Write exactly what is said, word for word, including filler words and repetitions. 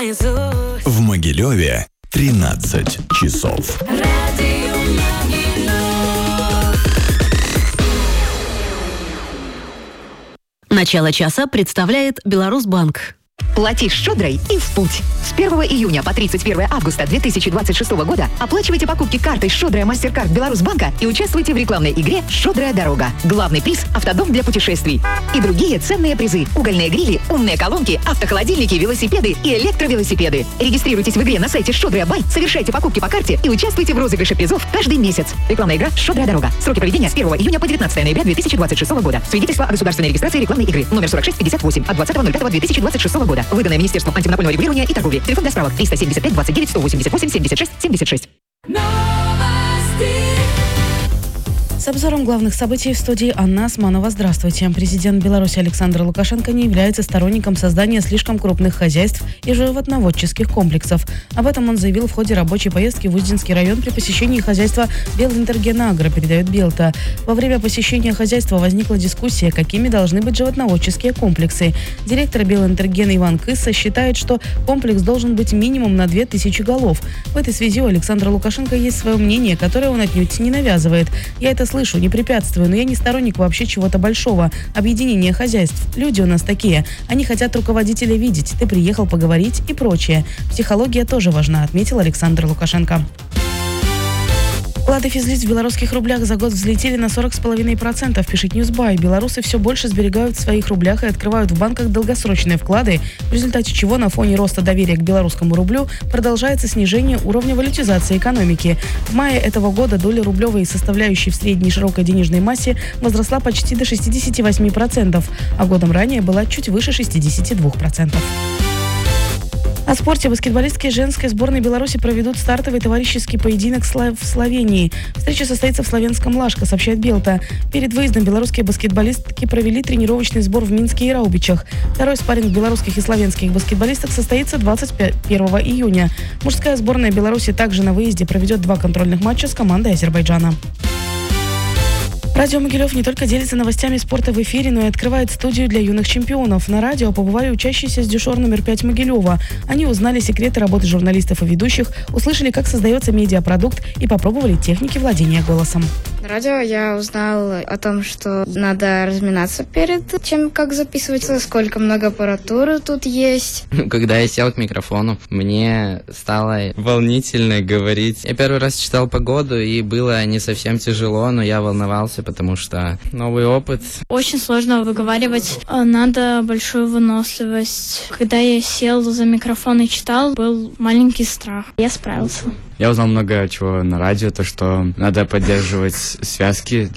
наизусть. В Могилеве тринадцать часов. Радио Могилев. Начало часа представляет Беларусьбанк. Плати с «Щедрой» и в путь. С первого июня по тридцать первое августа две тысячи двадцать шестого года оплачивайте покупки картой «Щедрая Мастеркард Беларусьбанка» и участвуйте в рекламной игре «Щедрая дорога». Главный приз – автодом для путешествий. И другие ценные призы – угольные грили, умные колонки, автохолодильники, велосипеды и электровелосипеды. Регистрируйтесь в игре на сайте «Щедрая Бай», совершайте покупки по карте и участвуйте в розыгрыше призов каждый месяц. Рекламная игра «Щедрая дорога». Сроки проведения с первого июня по девятнадцатое ноября две тысячи двадцать шестого года. Свидетельство о государственной регистрации рекламной игры. Номер сорок шесть пятьдесят восемь от двадцатого ноль пятого две тысячи двадцать шестого года. Выданное Министерством антимонопольного регулирования и торговли. Телефон для справок триста семьдесят пять двадцать девять сто восемьдесят восемь семьдесят шесть семьдесят шесть. С обзором главных событий в студии Анна Османова. Здравствуйте. Президент Беларуси Александр Лукашенко не является сторонником создания слишком крупных хозяйств и животноводческих комплексов. Об этом он заявил в ходе рабочей поездки в Узденский район при посещении хозяйства Белинтергенагро, передает Белта. Во время посещения хозяйства возникла дискуссия, какими должны быть животноводческие комплексы. Директор Белинтергена Иван Кысса считает, что комплекс должен быть минимум на две тысячи голов. В этой связи у Александра Лукашенко есть свое мнение, которое он отнюдь не навязывает. Я это слышу, не препятствую, но я не сторонник вообще чего-то большого. Объединение хозяйств. Люди у нас такие. Они хотят руководителя видеть. Ты приехал поговорить и прочее. Психология тоже важна, отметил Александр Лукашенко. Вклады физлиц в белорусских рублях за год взлетели на сорок целых пять десятых процента, пишет Ньюсбай. Белорусы все больше сберегают в своих рублях и открывают в банках долгосрочные вклады, в результате чего на фоне роста доверия к белорусскому рублю продолжается снижение уровня валютизации экономики. В мае этого года доля рублевой составляющей в средней широкой денежной массе возросла почти до шестидесяти восьми процентов, а годом ранее была чуть выше шестидесяти двух процентов. О спорте. Баскетболистки женской сборной Беларуси проведут стартовый товарищеский поединок в Словении. Встреча состоится в словенском Лашко, сообщает Белта. Перед выездом белорусские баскетболистки провели тренировочный сбор в Минске и Раубичах. Второй спарринг белорусских и словенских баскетболисток состоится двадцать первого июня. Мужская сборная Беларуси также на выезде проведет два контрольных матча с командой Азербайджана. Радио Могилев не только делится новостями спорта в эфире, но и открывает студию для юных чемпионов. На радио побывали учащиеся с дюшор номер пять Могилева. Они узнали секреты работы журналистов и ведущих, услышали, как создается медиапродукт и попробовали техники владения голосом. На радио я узнал о том, что надо разминаться перед тем, как записывать, сколько много аппаратуры тут есть. Когда я сел к микрофону, мне стало волнительно говорить. Я первый раз читал погоду, и было не совсем тяжело, но я волновался, потому что новый опыт. Очень сложно выговаривать, надо большую выносливость. Когда я сел за микрофон и читал, был маленький страх. Я справился. Я узнал много чего на радио, то, что надо поддерживать связки